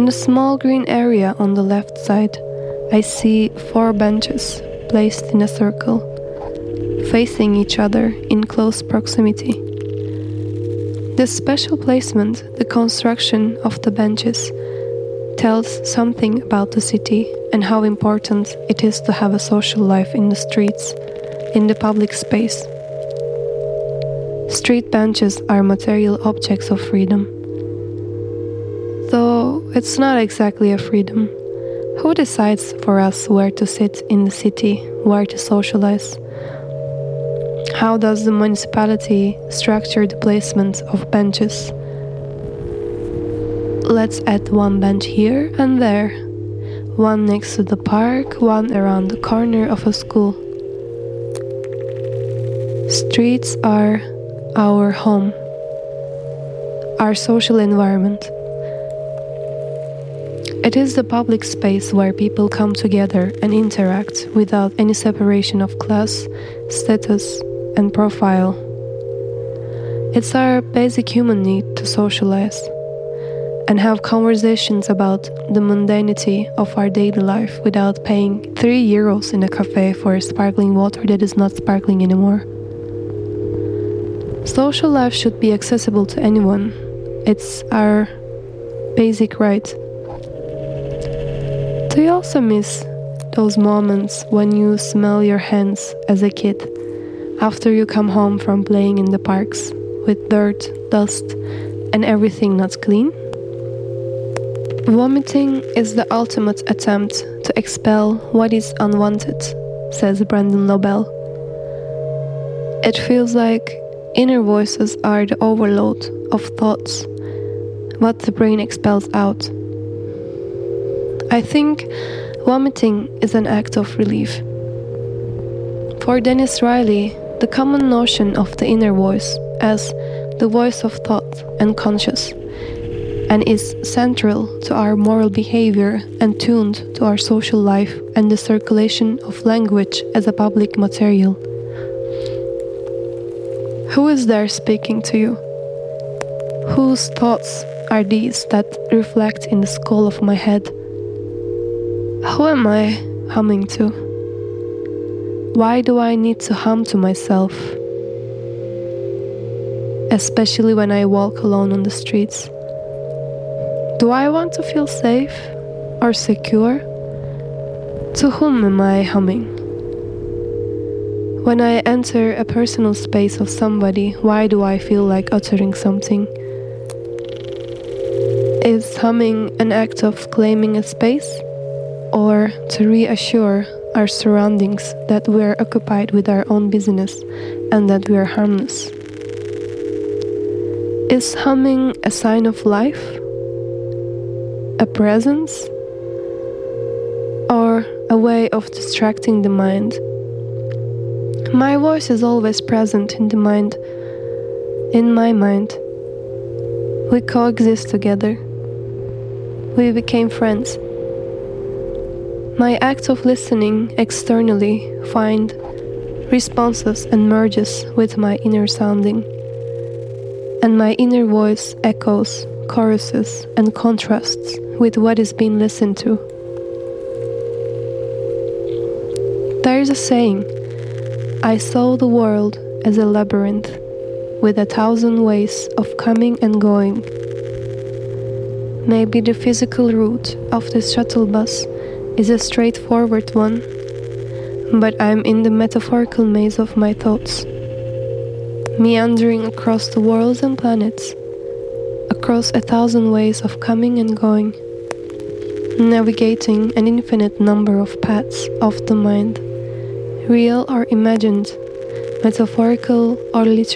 In the small green area on the left side, I see 4 benches placed in a circle, facing each other in close proximity. This special placement, the construction of the benches, tells something about the city and how important it is to have a social life in the streets, in the public space. Street benches are material objects of freedom. Though it's not exactly a freedom. Who decides for us where to sit in the city, where to socialize? How does the municipality structure the placement of benches? Let's add 1 bench here and there, 1 next to the park, 1 around the corner of a school. Streets are our home, our social environment. It is the public space where people come together and interact without any separation of class, status, and profile. It's our basic human need to socialize and have conversations about the mundanity of our daily life without paying €3 in a cafe for sparkling water that is not sparkling anymore. Social life should be accessible to anyone. It's our basic right. Do you also miss those moments when you smell your hands as a kid after you come home from playing in the parks with dirt, dust, and everything not clean? Vomiting is the ultimate attempt to expel what is unwanted, says Brandon Lobel. It feels like inner voices are the overload of thoughts, what the brain expels out. I think vomiting is an act of relief. For Dennis Riley, the common notion of the inner voice as the voice of thought and conscious, and is central to our moral behavior and tuned to our social life and the circulation of language as a public material. Who is there speaking to you? Whose thoughts are these that reflect in the skull of my head? Who am I humming to? Why do I need to hum to myself? Especially when I walk alone on the streets. Do I want to feel safe or secure? To whom am I humming? When I enter a personal space of somebody, why do I feel like uttering something? Is humming an act of claiming a space? Or to reassure our surroundings that we are occupied with our own business and that we are harmless? Is humming a sign of life? A presence? Or a way of distracting the mind? My voice is always present in the mind, in my mind. We coexist together. We became friends. My act of listening externally find responses and merges with my inner sounding, and my inner voice echoes, choruses, and contrasts with what is being listened to. There is a saying, I saw the world as a labyrinth with 1,000 ways of coming and going. Maybe the physical route of the shuttle bus is a straightforward one, but I'm in the metaphorical maze of my thoughts, meandering across the worlds and planets, across 1,000 ways of coming and going, navigating an infinite number of paths of the mind, real or imagined, metaphorical or literal.